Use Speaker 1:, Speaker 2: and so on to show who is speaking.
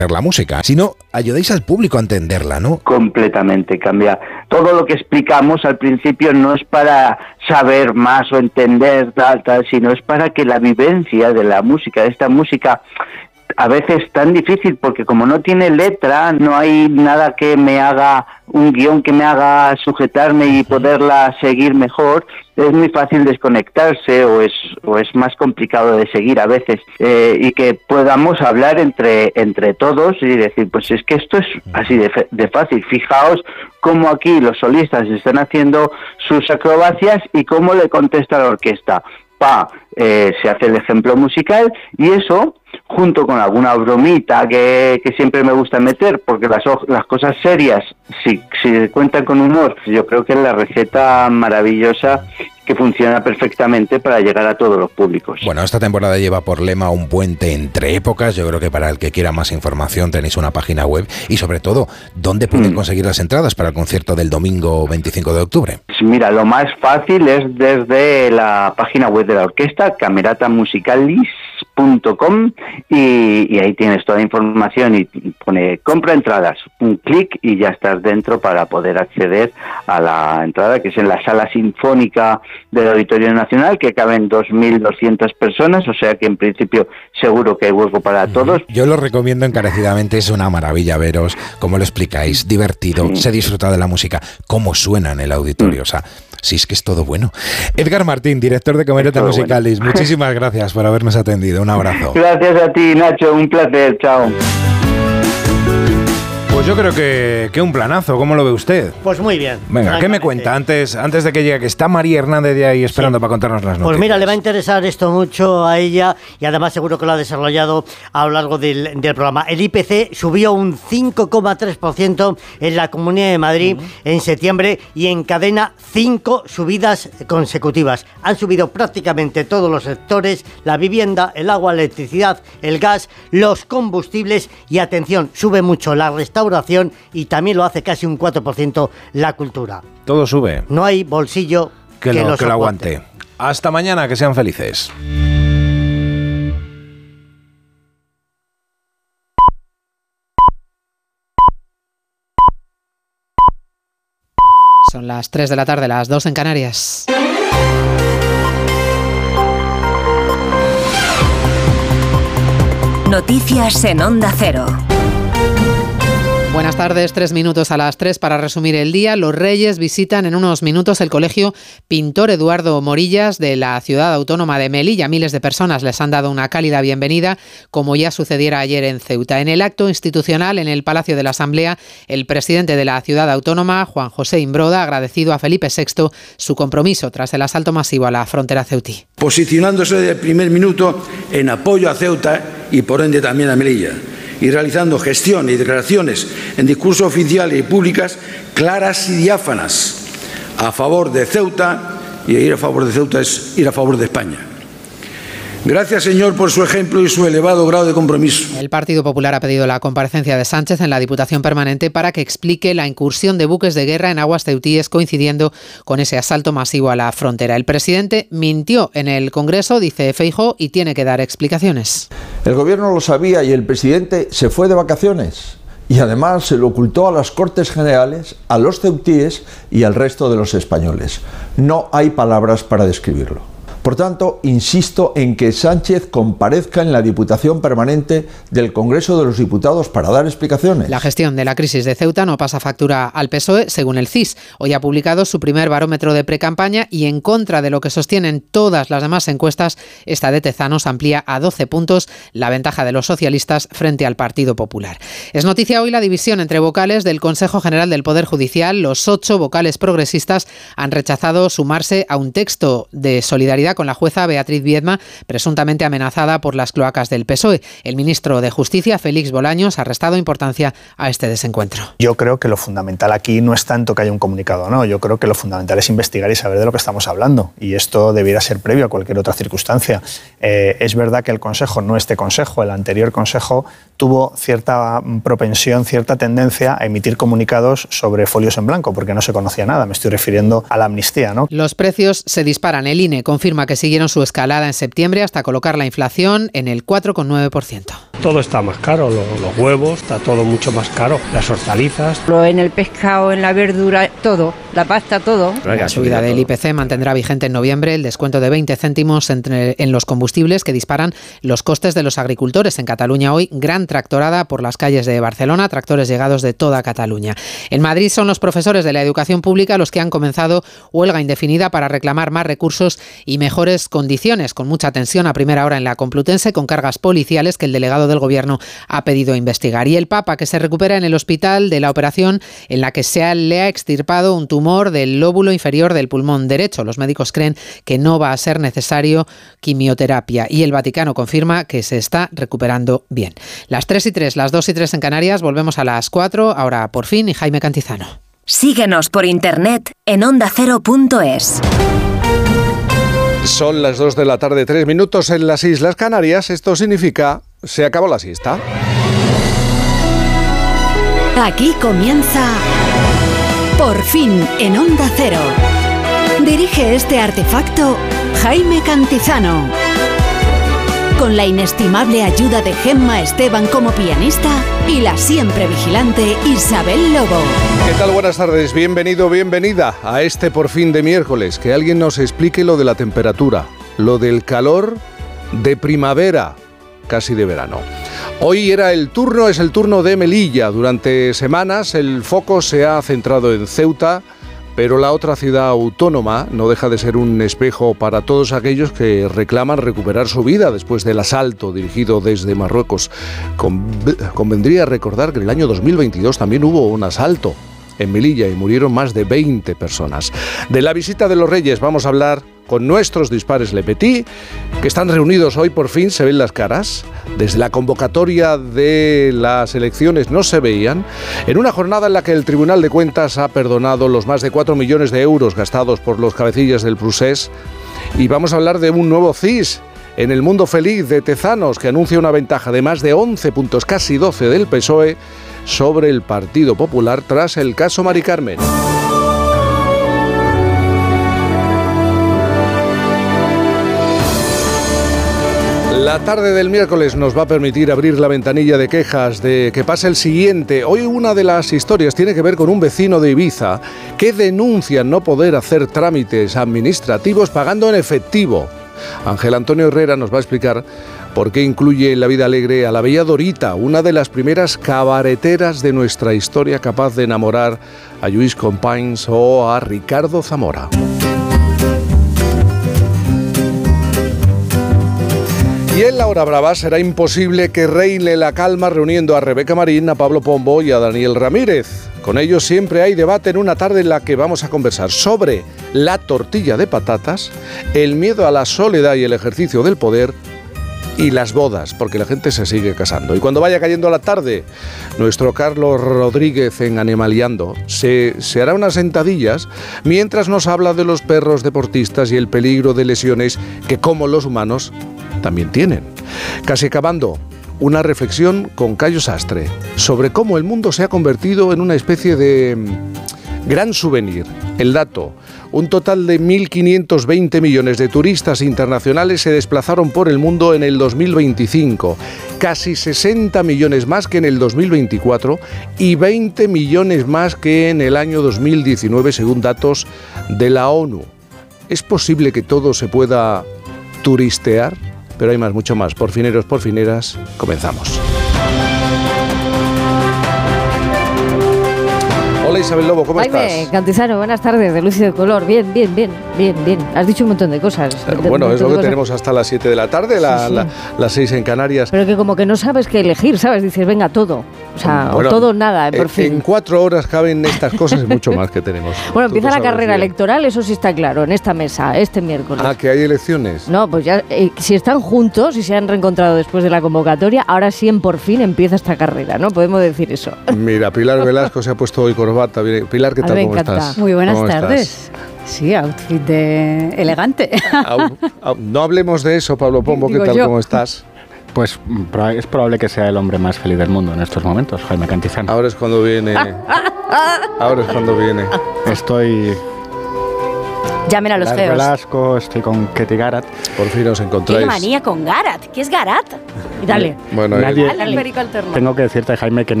Speaker 1: la música, sino ayudáis al público a entenderla, ¿no?
Speaker 2: Completamente, cambia. Todo lo que explicamos al principio no es para saber más o entender tal, sino es para que la vivencia de la música, de esta música, a veces tan difícil porque como no tiene letra, no hay nada que me haga, un guión que me haga sujetarme y poderla seguir mejor, es muy fácil desconectarse o es más complicado de seguir a veces, y que podamos hablar entre todos y decir, pues es que esto es así de fácil. Fijaos cómo aquí los solistas están haciendo sus acrobacias y cómo le contesta la orquesta. Se hace el ejemplo musical y eso, junto con alguna bromita que siempre me gusta meter, porque las cosas serias, si se cuentan con humor, yo creo que es la receta maravillosa que funciona perfectamente para llegar a todos los públicos.
Speaker 1: Bueno, esta temporada lleva por lema un puente entre épocas. Yo creo que para el que quiera más información tenéis una página web y sobre todo, ¿dónde pueden conseguir las entradas para el concierto del domingo 25 de octubre?
Speaker 2: Pues mira, lo más fácil es desde la página web de la orquesta, cameratamusicalis.com, y ahí tienes toda la información y pone compra entradas, un clic y ya estás dentro para poder acceder a la entrada, que es en la sala sinfónica del Auditorio Nacional, que caben 2.200 personas, o sea que en principio seguro que hay hueco para todos.
Speaker 1: Yo lo recomiendo encarecidamente, es una maravilla veros, cómo lo explicáis, divertido, se disfruta de la música, cómo suena en el auditorio, o sea, sí, es que es todo bueno. Edgar Martín, director de Camerata Musicalis, bueno. Muchísimas gracias por habernos atendido, un abrazo.
Speaker 2: Gracias a ti, Nacho, un placer, chao.
Speaker 1: Pues yo creo que un planazo, ¿cómo lo ve usted?
Speaker 3: Pues muy bien.
Speaker 1: Venga, ¿qué me cuenta antes de que llegue? Que está María Hernández de ahí esperando para contarnos las noticias.
Speaker 3: Pues mira, le va a interesar esto mucho a ella y además seguro que lo ha desarrollado a lo largo del programa. El IPC subió un 5,3% en la Comunidad de Madrid en septiembre y encadena 5 subidas consecutivas. Han subido prácticamente todos los sectores: la vivienda, el agua, la electricidad, el gas, los combustibles y, atención, sube mucho la restauración y también lo hace casi un 4% la cultura.
Speaker 1: Todo sube.
Speaker 3: No hay bolsillo que lo
Speaker 1: aguante. Hasta mañana, que sean felices.
Speaker 4: Son las 3 de la tarde, las 2 en Canarias.
Speaker 5: Noticias en Onda Cero.
Speaker 4: Buenas tardes, 3 minutos a las 3 para resumir el día. Los Reyes visitan en unos minutos el Colegio Pintor Eduardo Morillas de la Ciudad Autónoma de Melilla. Miles de personas les han dado una cálida bienvenida, como ya sucediera ayer en Ceuta. En el acto institucional en el Palacio de la Asamblea, el presidente de la Ciudad Autónoma, Juan José Imbroda, ha agradecido a Felipe VI su compromiso tras el asalto masivo a la frontera ceutí.
Speaker 6: Posicionándose desde el primer minuto en apoyo a Ceuta y por ende también a Melilla, y realizando gestión y declaraciones en discursos oficiales y públicas claras y diáfanas a favor de Ceuta, y ir a favor de Ceuta es ir a favor de España. Gracias, señor, por su ejemplo y su elevado grado de compromiso.
Speaker 4: El Partido Popular ha pedido la comparecencia de Sánchez en la Diputación Permanente para que explique la incursión de buques de guerra en aguas ceutíes coincidiendo con ese asalto masivo a la frontera. El presidente mintió en el Congreso, dice Feijóo, y tiene que dar explicaciones.
Speaker 7: El gobierno lo sabía y el presidente se fue de vacaciones. Y además se lo ocultó a las Cortes Generales, a los ceutíes y al resto de los españoles. No hay palabras para describirlo. Por tanto, insisto en que Sánchez comparezca en la Diputación Permanente del Congreso de los Diputados para dar explicaciones.
Speaker 4: La gestión de la crisis de Ceuta no pasa factura al PSOE, según el CIS. Hoy ha publicado su primer barómetro de precampaña y, en contra de lo que sostienen todas las demás encuestas, esta de Tezanos amplía a 12 puntos la ventaja de los socialistas frente al Partido Popular. Es noticia hoy la división entre vocales del Consejo General del Poder Judicial. Los 8 vocales progresistas han rechazado sumarse a un texto de solidaridad con la jueza Beatriz Viedma, presuntamente amenazada por las cloacas del PSOE. El ministro de Justicia, Félix Bolaños, ha restado importancia a este desencuentro.
Speaker 8: Yo creo que lo fundamental aquí no es tanto que haya un comunicado o no, yo creo que lo fundamental es investigar y saber de lo que estamos hablando, y esto debiera ser previo a cualquier otra circunstancia. Es verdad que el Consejo, no este Consejo, el anterior Consejo, tuvo cierta propensión, cierta tendencia a emitir comunicados sobre folios en blanco, porque no se conocía nada. Me estoy refiriendo a la amnistía, ¿no?
Speaker 4: Los precios se disparan. El INE confirma que siguieron su escalada en septiembre hasta colocar la inflación en el 4,9%.
Speaker 9: Todo está más caro, los huevos, está todo mucho más caro, las hortalizas.
Speaker 10: En el pescado, en la verdura, todo, la pasta, todo.
Speaker 4: La subida del IPC mantendrá vigente en noviembre el descuento de 20 céntimos en los combustibles que disparan los costes de los agricultores. En Cataluña hoy, gran tractorada por las calles de Barcelona, tractores llegados de toda Cataluña. En Madrid son los profesores de la educación pública los que han comenzado huelga indefinida para reclamar más recursos y mejores condiciones, con mucha tensión a primera hora en la Complutense, con cargas policiales que el delegado del Gobierno ha pedido investigar. Y el Papa, que se recupera en el hospital de la operación en la que le ha extirpado un tumor del lóbulo inferior del pulmón derecho. Los médicos creen que no va a ser necesario quimioterapia y el Vaticano confirma que se está recuperando bien. Las 3:03, las 2:03 en Canarias, volvemos a las 4, ahora por fin, y Jaime Cantizano.
Speaker 5: Síguenos por internet en ondacero.es.
Speaker 11: Son las 2 de la tarde, 3 minutos en las Islas Canarias. Esto significa, se acabó la siesta.
Speaker 12: Aquí comienza Por fin en Onda Cero. Dirige este artefacto Jaime Cantizano. Con la inestimable ayuda de Gemma Esteban como pianista y la siempre vigilante Isabel Lobo.
Speaker 11: ¿Qué tal? Buenas tardes, bienvenido, bienvenida a este Por fin de miércoles. Que alguien nos explique lo de la temperatura, lo del calor de primavera, casi de verano. Hoy es el turno de Melilla. Durante semanas el foco se ha centrado en Ceuta, pero la otra ciudad autónoma no deja de ser un espejo para todos aquellos que reclaman recuperar su vida después del asalto dirigido desde Marruecos. Convendría recordar que en el año 2022 también hubo un asalto en Melilla y murieron más de 20 personas. De la visita de los Reyes vamos a hablar con nuestros dispares Le Petit, que están reunidos hoy, por fin se ven las caras. Desde la convocatoria de las elecciones no se veían, en una jornada en la que el Tribunal de Cuentas ha perdonado los más de 4 millones de euros gastados por los cabecillas del Procés. Y vamos a hablar de un nuevo CIS en el mundo feliz de Tezanos, que anuncia una ventaja de más de 11 puntos, casi 12 del PSOE, sobre el Partido Popular tras el caso Mari Carmen. La tarde del miércoles nos va a permitir abrir la ventanilla de quejas de que pase el siguiente. Hoy una de las historias tiene que ver con un vecino de Ibiza que denuncia no poder hacer trámites administrativos pagando en efectivo. Ángel Antonio Herrera nos va a explicar por qué incluye en La Vida Alegre a la bella Dorita, una de las primeras cabareteras de nuestra historia, capaz de enamorar a Lluís Companys o a Ricardo Zamora. Y en La Hora Brava será imposible que reine la calma reuniendo a Rebeca Marín, a Pablo Pombo y a Daniel Ramírez. Con ellos siempre hay debate en una tarde en la que vamos a conversar sobre la tortilla de patatas, el miedo a la soledad y el ejercicio del poder y las bodas, porque la gente se sigue casando. Y cuando vaya cayendo la tarde, nuestro Carlos Rodríguez en Animaliando se hará unas sentadillas mientras nos habla de los perros deportistas y el peligro de lesiones que, como los humanos, también tienen. Casi acabando, una reflexión con Cayo Sastre sobre cómo el mundo se ha convertido en una especie de gran souvenir. El dato: un total de 1.520 millones de turistas internacionales se desplazaron por el mundo en el 2025, casi 60 millones más que en el 2024 y 20 millones más que en el año 2019, según datos de la ONU. ¿Es posible que todo se pueda turistear? Pero hay más, mucho más. Por fineros, por fineras, comenzamos. Hola Isabel Lobo, ¿cómo estás?
Speaker 10: Jaime Cantizano, buenas tardes, de Lucio de Color. Bien. Has dicho un montón de cosas.
Speaker 11: Bueno, es lo que tenemos hasta las 7 de la tarde, las 6 en Canarias.
Speaker 10: Pero que como que no sabes qué elegir, ¿sabes? Dices, venga, todo. O sea, bueno, o todo o nada, por fin.
Speaker 11: En 4 horas caben estas cosas y mucho más que tenemos.
Speaker 10: Bueno, empieza la carrera electoral, eso sí está claro, en esta mesa, este miércoles.
Speaker 11: Ah, que hay elecciones.
Speaker 10: No, pues ya, si están juntos y se han reencontrado después de la convocatoria, ahora sí, por fin empieza esta carrera, ¿no? Podemos decir eso.
Speaker 11: Mira, Pilar Velasco se ha puesto hoy corbata. Pilar, ¿qué tal? ¿Cómo estás?
Speaker 13: Muy buenas tardes. Sí, outfit elegante.
Speaker 11: No hablemos de eso, Pablo Pombo, ¿qué tal? ¿Cómo estás?
Speaker 14: Pues es probable que sea el hombre más feliz del mundo en estos momentos, Jaime Cantizano.
Speaker 11: Ahora es cuando viene. Ahora es cuando viene.
Speaker 14: Estoy...
Speaker 13: Llamen a los feos.
Speaker 14: Velasco, estoy con Ketty Garat.
Speaker 11: Por fin os encontráis.
Speaker 13: ¡Qué manía con Garat! ¿Qué es Garat? Y dale.
Speaker 11: Bueno,
Speaker 14: nadie,
Speaker 13: Dale al perico alterno.
Speaker 14: tengo que decirte, Jaime, que